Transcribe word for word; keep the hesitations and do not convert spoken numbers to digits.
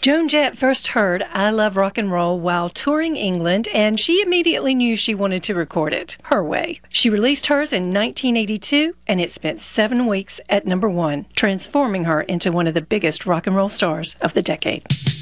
Joan Jett first heard I Love Rock and Roll while touring England, and she immediately knew she wanted to record it her way. She released hers in nineteen eighty-two, and it spent seven weeks at number one, transforming her into one of the biggest rock and roll stars of the decade.